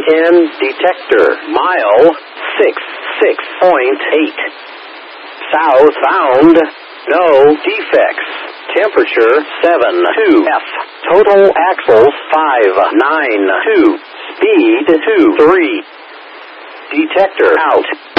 EN detector. Mile 66.8. Southbound. No defects. Temperature 72 F. Total axles 592. Speed 23. Detector out.